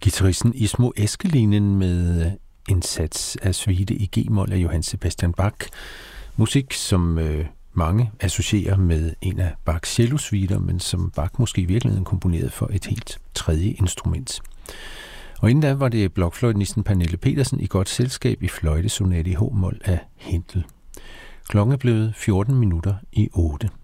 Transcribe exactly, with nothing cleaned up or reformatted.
Guitaristen Ismo Eskelinen med en sats af suite i G-mol af Johann Sebastian Bach. Musik, som øh, mange associerer med en af Bachs cellosuiter, men som Bach måske i virkeligheden komponeret for et helt tredje instrument. Og inden da var det blokfløjtenisten Pernille Petersen i godt selskab i fløjtesonate i H-mol af Händel. Klokken er blevet fjorten minutter i otte.